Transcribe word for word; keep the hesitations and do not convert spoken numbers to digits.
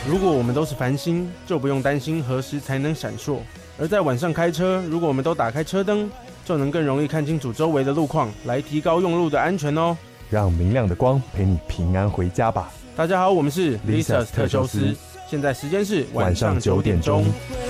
如果我们都是繁星，就不用担心何时才能闪烁。而在晚上开车，如果我们都打开车灯，就能更容易看清楚周围的路况，来提高用路的安全哦。 让明亮的光陪你平安回家吧。 大家好，我们是 Lisa's 特修斯， 现在时间是晚上九点钟。